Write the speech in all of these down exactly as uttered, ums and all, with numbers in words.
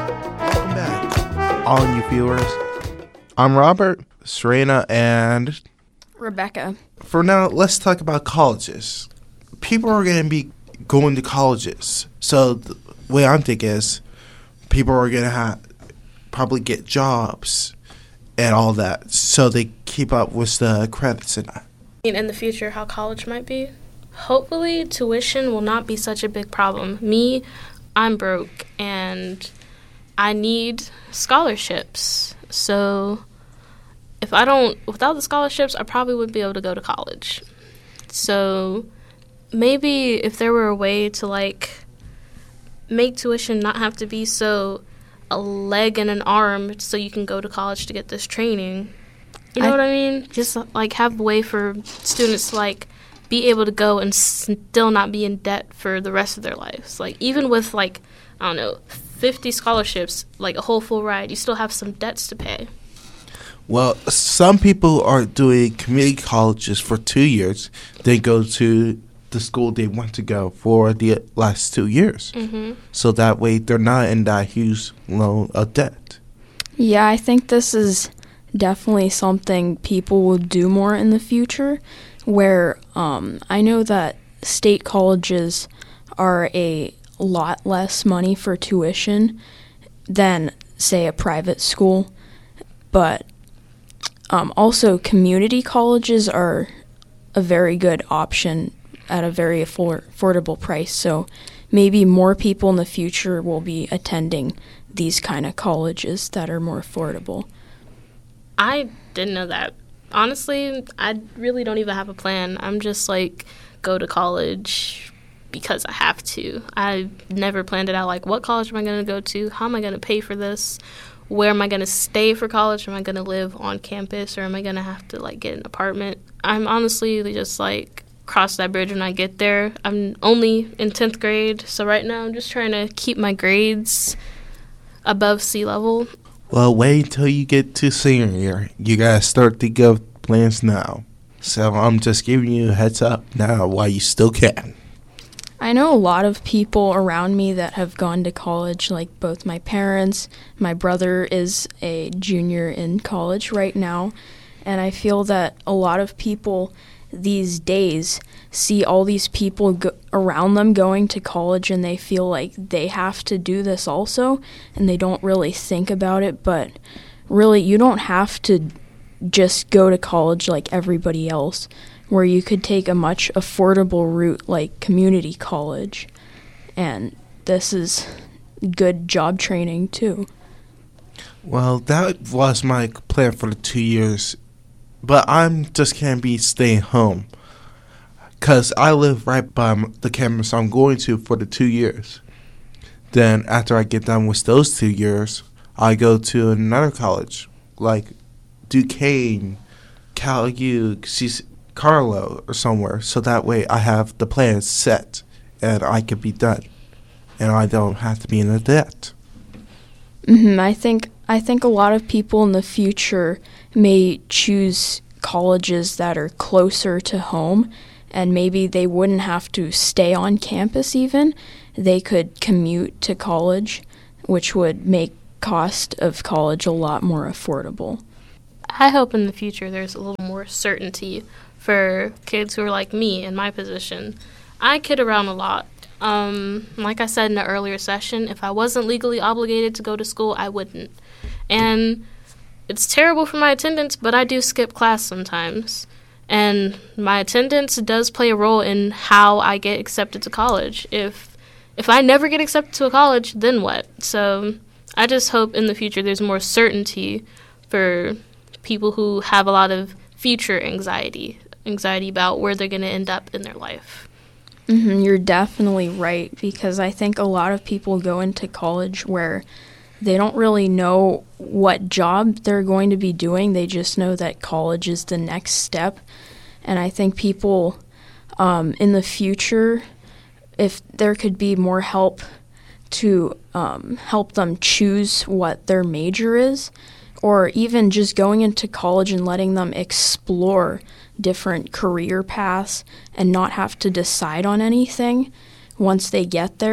Welcome back, all you viewers. I'm Robert, Serena, and Rebecca. For now, let's talk about colleges. People are going to be going to colleges. So the way I'm thinking is people are going to have probably get jobs and all that so they keep up with the credits and that. In the future, how college might be? Hopefully, tuition will not be such a big problem. Me, I'm broke, and I need scholarships. So if I don't, without the scholarships, I probably wouldn't be able to go to college. So maybe if there were a way to, like, make tuition not have to be so a leg and an arm so you can go to college to get this training. You know I, what I mean? Just, like, have a way for students to, like, be able to go and still not be in debt for the rest of their lives. Like, even with, like, I don't know, fifty scholarships, like a whole full ride, you still have some debts to pay. Well, some people are doing community colleges for two years. They go to the school they want to go for the last two years. Mm-hmm. So that way they're not in that huge loan of debt. Yeah, I think this is definitely something people will do more in the future, where um, I know that state colleges are a lot less money for tuition than, say, a private school, but um, also community colleges are a very good option at a very affor- affordable price, so maybe more people in the future will be attending these kind of colleges that are more affordable. I didn't know that. Honestly, I really don't even have a plan. I'm just like, go to college because I have to. I never planned it out, like, what college am I going to go to? How am I going to pay for this? Where am I going to stay for college? Am I going to live on campus, or am I going to have to, like, get an apartment? I'm honestly just, like, cross that bridge when I get there. I'm only in tenth grade, so right now I'm just trying to keep my grades above sea level. Well, wait until you get to senior year. You gotta start to give plans now. So I'm just giving you a heads up now while you still can. I know a lot of people around me that have gone to college, like both my parents. My brother is a junior in college right now, and I feel that a lot of people these days see all these people go- around them going to college, and they feel like they have to do this also, and they don't really think about it. But really, you don't have to just go to college like everybody else, where you could take a much affordable route like community college, and this is good job training too. Well, that was my plan for the two years. But I'm just can't be staying home because I live right by the campus I'm going to for the two years. Then after I get done with those two years, I go to another college like Duquesne, Cal U, Carlo, or somewhere. So that way I have the plan set and I can be done, and I don't have to be in a debt. Mm-hmm. I think I think a lot of people in the future may choose colleges that are closer to home, and maybe they wouldn't have to stay on campus even. They could commute to college, which would make cost of college a lot more affordable. I hope in the future there's a little more certainty for kids who are like me in my position. I kid around a lot. Um, like I said in the earlier session, if I wasn't legally obligated to go to school, I wouldn't. And it's terrible for my attendance, but I do skip class sometimes. And my attendance does play a role in how I get accepted to college. If if I never get accepted to a college, then what? So I just hope in the future there's more certainty for people who have a lot of future anxiety, anxiety about where they're going to end up in their life. Mm-hmm, you're definitely right, because I think a lot of people go into college where they don't really know what job they're going to be doing. They just know that college is the next step. And I think people um, in the future, if there could be more help to um, help them choose what their major is, or even just going into college and letting them explore different career paths and not have to decide on anything once they get there,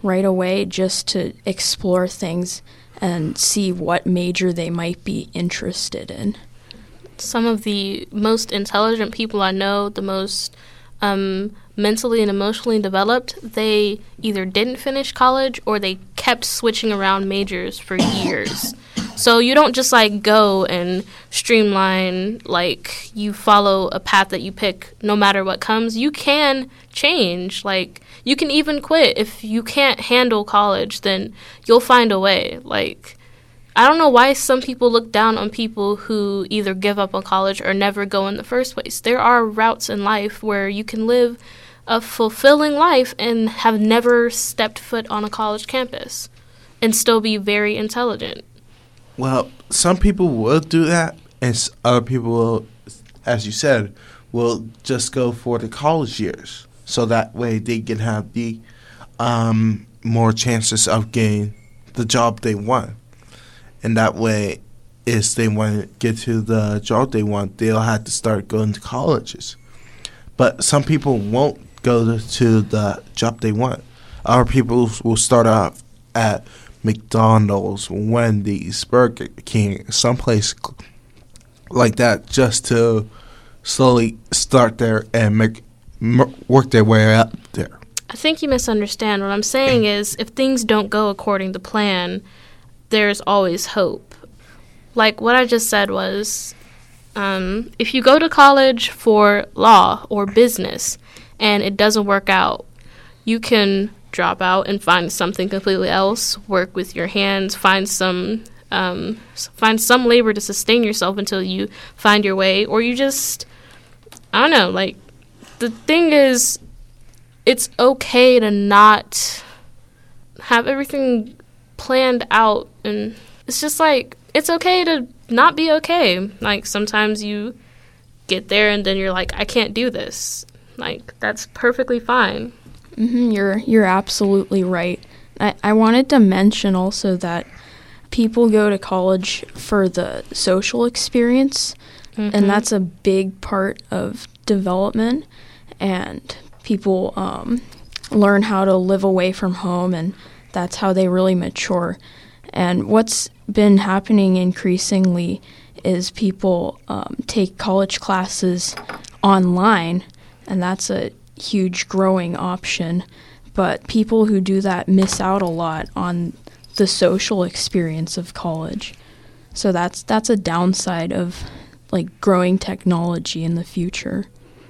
right away just to explore things and see what major they might be interested in. Some of the most intelligent people I know, the most um, mentally and emotionally developed, they either didn't finish college or they kept switching around majors for years. So you don't just like go and streamline, like you follow a path that you pick no matter what comes. You can change. Like you can even quit. If you can't handle college, then you'll find a way. Like I don't know why some people look down on people who either give up on college or never go in the first place. There are routes in life where you can live a fulfilling life and have never stepped foot on a college campus and still be very intelligent. Well, some people will do that, and s- other people will, as you said, will just go for the college years. So that way they can have the um, more chances of getting the job they want. And that way, if they want to get to the job they want, they'll have to start going to colleges. But some people won't go to the job they want. Other people will start off at McDonald's, Wendy's, Burger King, someplace like that, just to slowly start there and make m- work their way up there. I think you misunderstand. What I'm saying is if things don't go according to plan, there's always hope. Like what I just said was, um, if you go to college for law or business and it doesn't work out, you can drop out and find something completely else, work with your hands, find some um, find some labor to sustain yourself until you find your way, or you just, I don't know, like, the thing is, it's okay to not have everything planned out, and it's just like, it's okay to not be okay. Like, sometimes you get there and then you're like, I can't do this. Like, that's perfectly fine. Mm-hmm, you're you're absolutely right. I, I wanted to mention also that people go to college for the social experience, mm-hmm. and that's a big part of development, and people um, learn how to live away from home, and that's how they really mature. And what's been happening increasingly is people um, take college classes online, and that's a huge growing option. But people who do that miss out a lot on the social experience of college. So that's that's a downside of like growing technology in the future.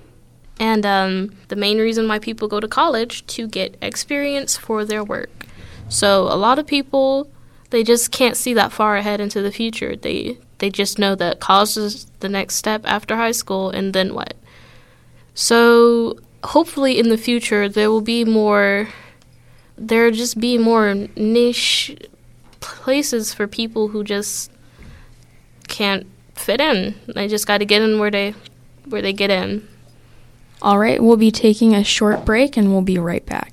And um, the main reason why people go to college to get experience for their work. So a lot of people, they just can't see that far ahead into the future. They they just know that college is the next step after high school, and then what? So hopefully in the future there will be more, there'll just be more niche places for people who just can't fit in. They just got to get in where they where they get in. All right, we'll be taking a short break and we'll be right back.